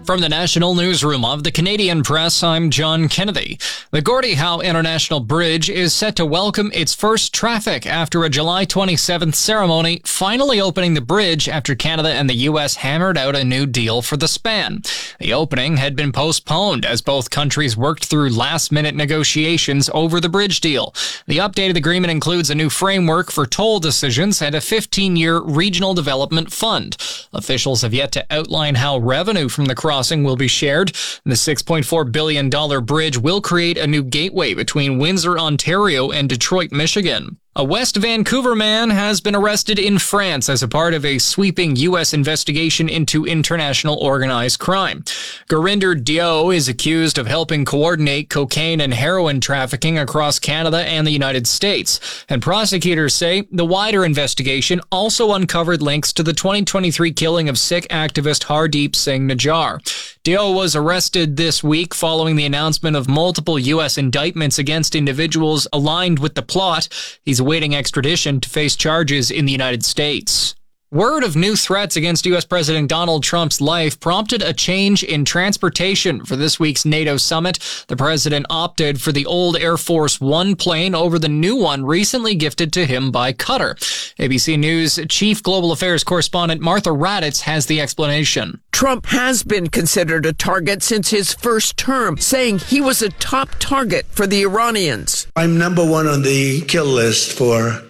From the National Newsroom of the Canadian Press, I'm John Kennedy. The Gordie Howe International Bridge is set to welcome its first traffic after a July 27th ceremony, finally opening the bridge after Canada and the U.S. hammered out a new deal for the span. The opening had been postponed as both countries worked through last-minute negotiations over the bridge deal. The updated agreement includes a new framework for toll decisions and a 15-year regional development fund. Officials have yet to outline how revenue from the crossing will be shared. The $6.4 billion bridge will create a new gateway between Windsor, Ontario and Detroit, Michigan. A West Vancouver man has been arrested in France as a part of a sweeping U.S. investigation into international organized crime. Gurinder Dio is accused of helping coordinate cocaine and heroin trafficking across Canada and the United States. And prosecutors say the wider investigation also uncovered links to the 2023 killing of Sikh activist Hardeep Singh Najjar. Dio was arrested this week following the announcement of multiple U.S. indictments against individuals aligned with the plot. He's awaiting extradition to face charges in the United States. Word of new threats against U.S. President Donald Trump's life prompted a change in transportation for this week's NATO summit. The president opted for the old Air Force One plane over the new one recently gifted to him by Qatar. ABC News Chief Global Affairs correspondent Martha Raddatz has the explanation. Trump has been considered a target since his first term, saying he was a top target for the Iranians. I'm number one on the kill list for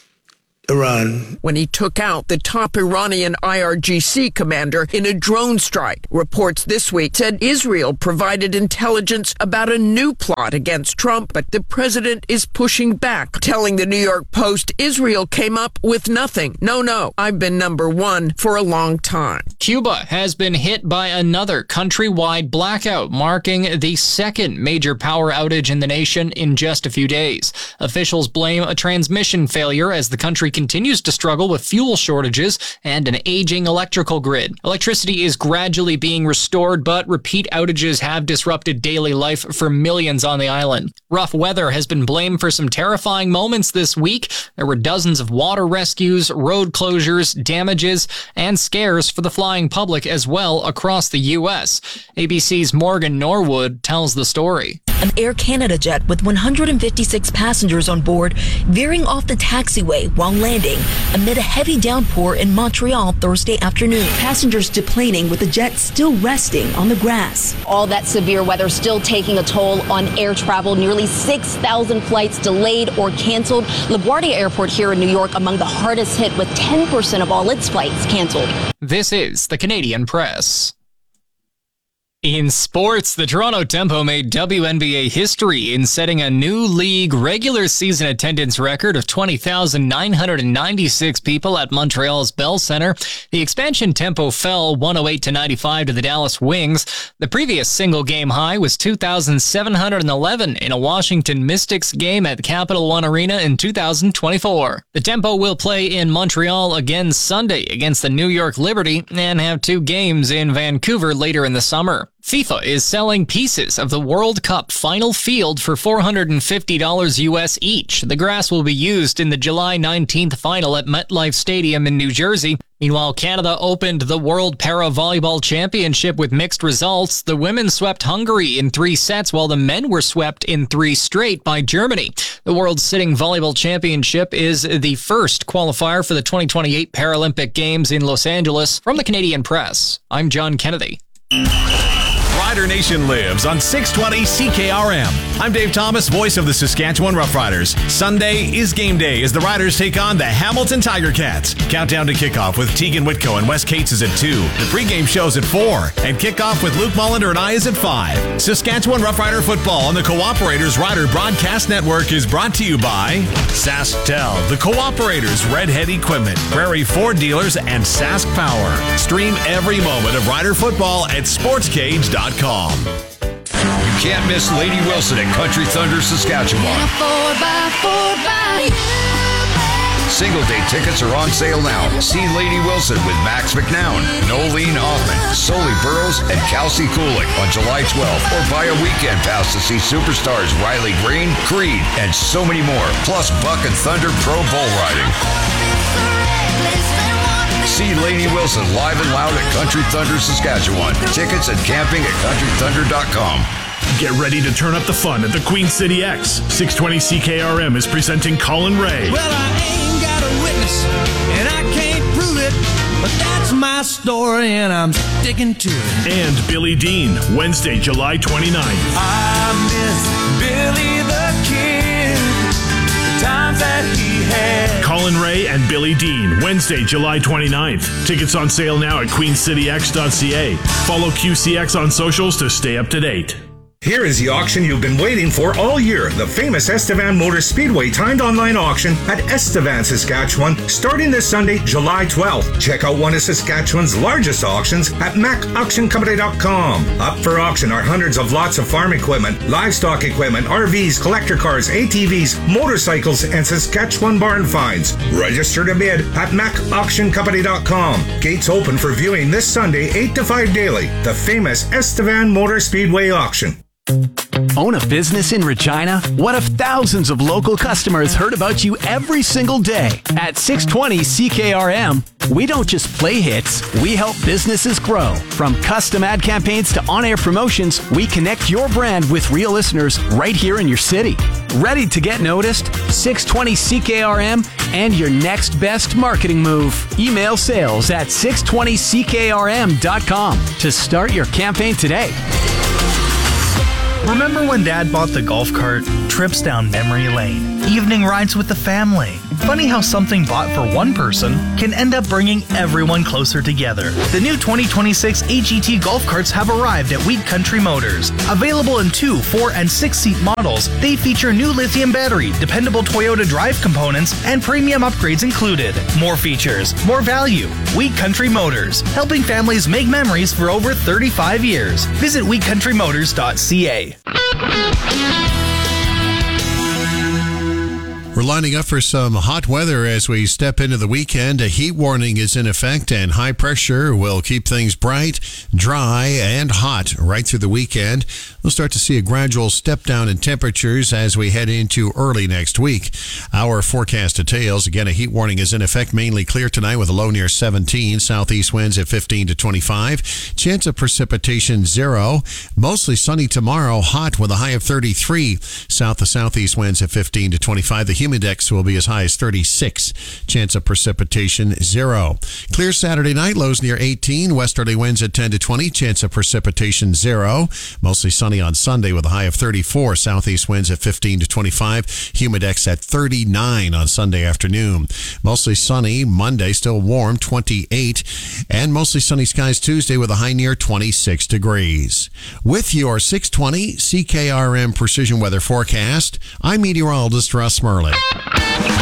Iran. When he took out the top Iranian IRGC commander in a drone strike. Reports this week said Israel provided intelligence about a new plot against Trump, but the president is pushing back, telling the New York Post Israel came up with nothing. No, I've been number one for a long time. Cuba has been hit by another countrywide blackout, marking the second major power outage in the nation in just a few days. Officials blame a transmission failure as the country continues to struggle with fuel shortages and an aging electrical grid. Electricity is gradually being restored, but repeat outages have disrupted daily life for millions on the island. Rough weather has been blamed for some terrifying moments this week. There were dozens of water rescues, road closures, damages, and scares for the flying public as well across the U.S. ABC's Morgan Norwood tells the story. An Air Canada jet with 156 passengers on board veering off the taxiway while landing amid a heavy downpour in Montreal Thursday afternoon. Passengers deplaning with the jet still resting on the grass. All that severe weather still taking a toll on air travel. Nearly 6,000 flights delayed or canceled. LaGuardia Airport here in New York among the hardest hit with 10% of all its flights canceled. This is the Canadian Press. In sports, the Toronto Tempo made WNBA history in setting a new league regular season attendance record of 20,996 people at Montreal's Bell Centre. The expansion Tempo fell 108-95 to the Dallas Wings. The previous single-game high was 2,711 in a Washington Mystics game at Capital One Arena in 2024. The Tempo will play in Montreal again Sunday against the New York Liberty and have 2 games in Vancouver later in the summer. FIFA is selling pieces of the World Cup final field for $450 US each. The grass will be used in the July 19th final at MetLife Stadium in New Jersey. Meanwhile, Canada opened the World Para-Volleyball Championship with mixed results. The women swept Hungary in 3 sets, while the men were swept in 3 straight by Germany. The World Sitting Volleyball Championship is the first qualifier for the 2028 Paralympic Games in Los Angeles. From the Canadian Press, I'm John Kennedy. Rider Nation lives on 620 CKRM. I'm Dave Thomas, voice of the Saskatchewan Roughriders. Sunday is game day as the Riders take on the Hamilton Tiger Cats. Countdown to kickoff with Tegan Whitco and Wes Cates is at 2. The pregame show's at 4. And kickoff with Luke Mullender and I is at 5. Saskatchewan Roughrider football on the Cooperators Rider Broadcast Network is brought to you by SaskTel, the Cooperators Redhead Equipment, Prairie Ford Dealers, and Sask Power. Stream every moment of Rider football at sportscage.com. You can't miss Lady Wilson at Country Thunder, Saskatchewan. Single day tickets are on sale now. See Lady Wilson with Max McNown, Nolene Hoffman, Sully Burrows, and Kelsey Kulik on July 12th. Or buy a weekend pass to see superstars Riley Green, Creed, and so many more. Plus Buck and Thunder Pro Bull Riding. See Lainey Wilson live and loud at Country Thunder, Saskatchewan. Tickets at camping@countrythunder.com. Get ready to turn up the fun at the Queen City X. 620 CKRM is presenting Colin Ray. Well, I ain't got a witness, and I can't prove it, but that's my story, and I'm sticking to it. And Billy Dean, Wednesday, July 29th. I miss Billy the Kid, the times that he had. Colin Ray and Billy Dean, Wednesday, July 29th. Tickets on sale now at queencityx.ca. Follow QCX on socials to stay up to date. Here is the auction you've been waiting for all year. The famous Estevan Motor Speedway timed online auction at Estevan, Saskatchewan, starting this Sunday, July 12th. Check out one of Saskatchewan's largest auctions at macauctioncompany.com. Up for auction are hundreds of lots of farm equipment, livestock equipment, RVs, collector cars, ATVs, motorcycles, and Saskatchewan barn finds. Register to bid at macauctioncompany.com. Gates open for viewing this Sunday, 8 to 5 daily. The famous Estevan Motor Speedway auction. Own a business in Regina? What if thousands of local customers heard about you every single day? At 620 CKRM, we don't just play hits, we help businesses grow. From custom ad campaigns to on-air promotions, we connect your brand with real listeners right here in your city. Ready to get noticed? 620 CKRM and your next best marketing move. Email sales at 620ckrm.com to start your campaign today. Remember when Dad bought the golf cart? Trips down memory lane, evening rides with the family. Funny how something bought for one person can end up bringing everyone closer together. The new 2026 AGT golf carts have arrived at Wheat Country Motors. Available in 2, 4, and 6-seat models, they feature new lithium battery, dependable Toyota drive components, and premium upgrades included. More features, more value. Wheat Country Motors, helping families make memories for over 35 years. Visit wheatcountrymotors.ca. We're lining up for some hot weather as we step into the weekend. A heat warning is in effect, and high pressure will keep things bright, dry, and hot right through the weekend. We'll start to see a gradual step down in temperatures as we head into early next week. Our forecast details. Again, a heat warning is in effect. Mainly clear tonight with a low near 17. Southeast winds at 15 to 25. Chance of precipitation 0. Mostly sunny tomorrow. Hot with a high of 33. South to southeast winds at 15 to 25. The humidex will be as high as 36. Chance of precipitation 0. Clear Saturday night. Lows near 18. Westerly winds at 10 to 20. Chance of precipitation 0. Mostly sunny on Sunday with a high of 34. Southeast winds at 15 to 25. Humidex at 39 on Sunday afternoon. Mostly sunny Monday, still warm, 28. And mostly sunny skies Tuesday with a high near 26 degrees. With your 620 CKRM Precision Weather Forecast, I'm meteorologist Russ Merlin.